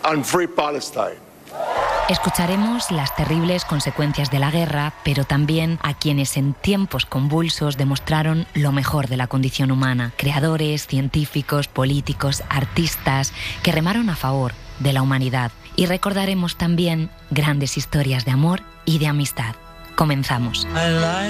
and free Palestine. Escucharemos las terribles consecuencias de la guerra, pero también a quienes en tiempos convulsos demostraron lo mejor de la condición humana. Creadores, científicos, políticos, artistas que remaron a favor de la humanidad. Y recordaremos también grandes historias de amor y de amistad. Comenzamos.